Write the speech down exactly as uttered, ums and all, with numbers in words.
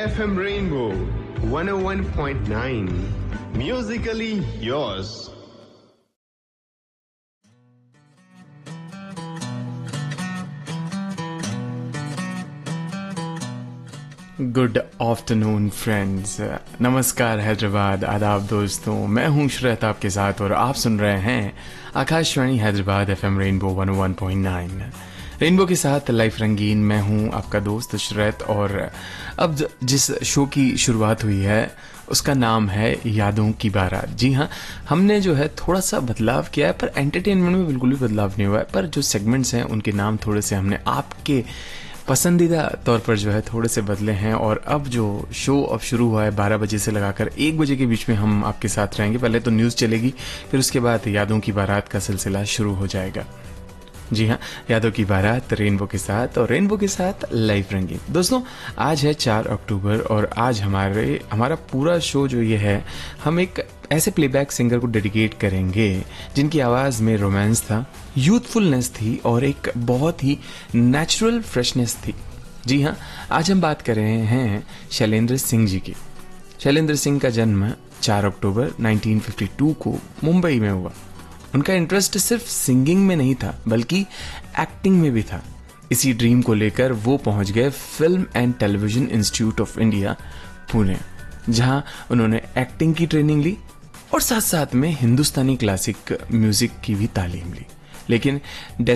F M Rainbow one oh one point nine. Musically yours. Good afternoon friends, नमस्कार हैदराबाद, आदाब दोस्तों। मैं हूं श्रेत आपके साथ और आप सुन रहे हैं Akashvani Hyderabad FM rainbow one oh one point nine। Rainbow के साथ लाइफ रंगीन। मैं हूं आपका दोस्त श्रेत और अब जिस शो की शुरुआत हुई है उसका नाम है यादों की बारात। जी हाँ, हमने जो है थोड़ा सा बदलाव किया है, पर एंटरटेनमेंट में बिल्कुल भी बदलाव नहीं हुआ है। पर जो सेगमेंट्स हैं उनके नाम थोड़े से हमने आपके पसंदीदा तौर पर जो है थोड़े से बदले हैं। और अब जो शो अब शुरू हुआ है बारह बजे से लगाकर एक बजे के बीच में हम आपके साथ रहेंगे। पहले तो न्यूज़ चलेगी, फिर उसके बाद यादों की बारात का सिलसिला शुरू हो जाएगा। जी हाँ, यादों की बारात रेनबो के साथ और रेनबो के साथ लाइफ रंगीन। दोस्तों, आज है चार अक्टूबर और आज हमारे हमारा पूरा शो जो ये है, हम एक ऐसे प्लेबैक सिंगर को डेडिकेट करेंगे जिनकी आवाज़ में रोमांस था, यूथफुलनेस थी और एक बहुत ही नेचुरल फ्रेशनेस थी। जी हाँ, आज हम बात कर रहे हैं शैलेंद्र सिंह जी की। शैलेंद्र सिंह का जन्म चार अक्टूबर उन्नीस सौ बावन को मुंबई में हुआ। उनका इंटरेस्ट सिर्फ सिंगिंग में नहीं था बल्कि एक्टिंग में भी था। इसी ड्रीम को लेकर वो पहुंच गए film and television institute of India Pune, जहां उन्होंने एक्टिंग की ट्रेनिंग ली और साथ साथ में हिंदुस्तानी क्लासिक म्यूजिक की भी तालीम ली। लेकिन